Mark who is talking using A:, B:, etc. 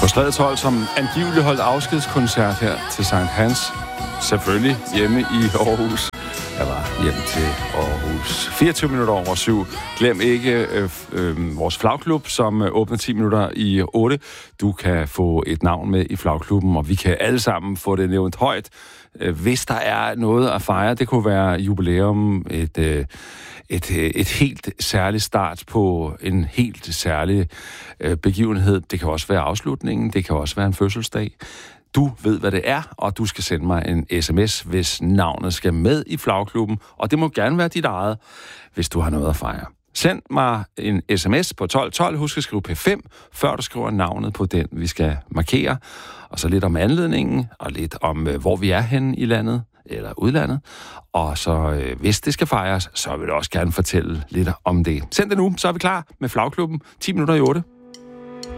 A: På Strædets hold, som angiveligt holdt afskedskoncert her til Sankt Hans. Selvfølgelig hjemme i Aarhus. Jeg var hjem til Aarhus. 24 minutter over 7. Glem ikke vores flagklub, som åbner 10 minutter i 8. Du kan få et navn med i flagklubben, og vi kan alle sammen få det nævnt højt. Hvis der er noget at fejre, det kunne være jubilæum, et helt særligt start på en helt særlig begivenhed. Det kan også være afslutningen, det kan også være en fødselsdag. Du ved, hvad det er, og du skal sende mig en sms, hvis navnet skal med i flagklubben, og det må gerne være dit eget, hvis du har noget at fejre. Send mig en sms på 1212. Husk at skrive P5, før du skriver navnet på den, vi skal markere. Og så lidt om anledningen, og lidt om, hvor vi er henne i landet, eller udlandet. Og så, hvis det skal fejres, så vil jeg også gerne fortælle lidt om det. Send det nu, så er vi klar med flagklubben 10 minutter i 8.